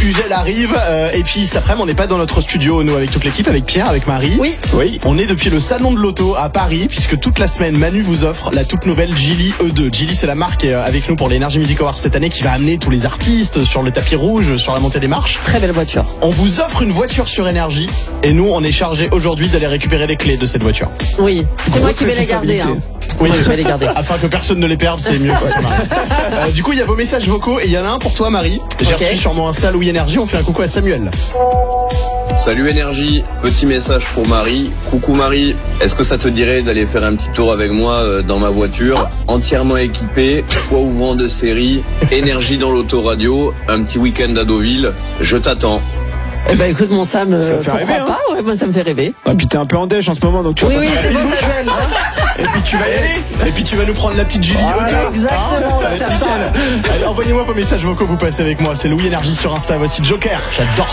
Ugel arrive. Et puis cet après-midi, on n'est pas dans notre studio, nous, avec toute l'équipe, avec Pierre, avec Marie. Oui. On est depuis le salon de l'auto à Paris, puisque toute la semaine, Manu vous offre la toute nouvelle Geely E2. Geely, c'est la marque avec nous pour l'Energy Music Awards cette année qui va amener tous les artistes sur le tapis rouge, sur la montée des marches. Très belle voiture. On vous offre une voiture sur énergie et nous, on est chargé aujourd'hui d'aller récupérer les clés de cette voiture. Oui, c'est moi qui vais les garder. Oui, je vais les garder. Afin que personne ne les perde, c'est mieux que ce soit Marie. Du coup, il y a vos messages vocaux et il y en a un pour toi, Marie. J'ai reçu sur mon Insta Louis Énergie. On fait un coucou à Samuel. Salut Énergie, petit message pour Marie. Coucou Marie, est-ce que ça te dirait d'aller faire un petit tour avec moi dans ma voiture, entièrement équipée, toit ouvrant de série, énergie dans l'autoradio, un petit week-end à Deauville, je t'attends. Eh ben écoute mon Sam, ça me fait pourquoi rêver, pas ouais, moi, ça me fait rêver. Et puis t'es un peu en dèche en ce moment, donc tu vas Oui, c'est bon, ça gêne. Et puis tu vas y aller. Et puis tu vas nous prendre la petite Geely E2. Exactement, ça va être nickel. Allez, envoyez-moi vos messages vocaux, vous passez avec moi. C'est Louis Énergie sur Insta. Voici Joker. J'adore ça.